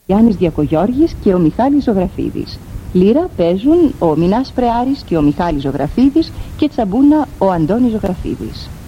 Γιάννης Διακογιώργης και ο Μιχάλης Ζωγραφίδης. Λύρα παίζουν ο Μινάς Πρεάρης και ο Μιχάλης Ζωγραφίδης και τσαμπούνα ο Αντώνης Ζωγραφίδης.